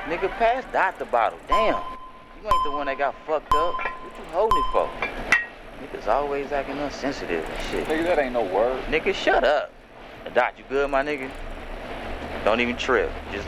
Nigga, pass Dot the bottle. Damn. You ain't the one that got fucked up. What you holding it for? Niggas always acting insensitive and shit. Nigga, that ain't no word. Nigga, shut up. Dot, you good, my nigga? Don't even trip. Just